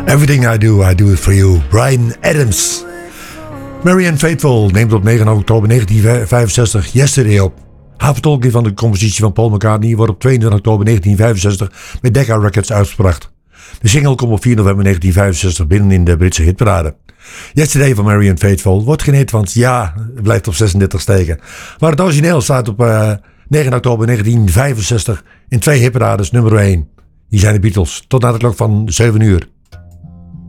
Everything I do it for you. Bryan Adams. Marianne Faithfull neemt op 9 oktober 1965 Yesterday op. Haar vertolking van de compositie van Paul McCartney wordt op 22 oktober 1965 met Decca Records uitgebracht. De single komt op 4 november 1965 binnen in de Britse hitparade. Yesterday van Marianne Faithfull wordt geen hit, want ja, het blijft op 36 steken. Maar het origineel staat op 9 oktober 1965 in 2 hitparades nummer 1. Hier zijn de Beatles, tot na de klok van 7 uur.